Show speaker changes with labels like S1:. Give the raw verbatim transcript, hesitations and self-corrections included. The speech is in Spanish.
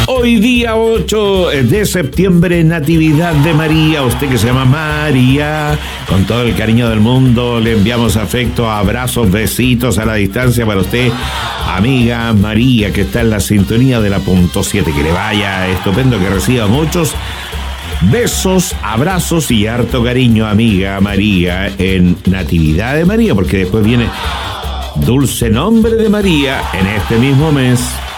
S1: Hoy día ocho de septiembre, Natividad de María. Usted que se llama María, con todo el cariño del mundo, le enviamos afecto, abrazos, besitos a la distancia para usted, amiga María, que está en la sintonía de la punto siete. Que le vaya estupendo, que reciba muchos besos, abrazos y harto cariño, amiga María, en Natividad de María, porque después viene Dulce Nombre de María en este mismo mes.